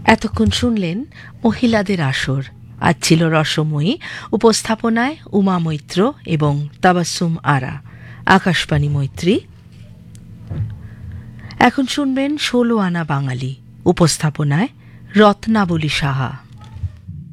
এতক্ষণ শুনলেন মহিলাদের আসর। আজ ছিল রসময়ী, উপস্থাপনায় উমা মৈত্র এবং তাবাসসুম আরা। আকাশবাণী মৈত্রী। এখন শুনবেন ১৬ আনা বাঙালি, উপস্থাপনায় রত্নাবলী সাহা।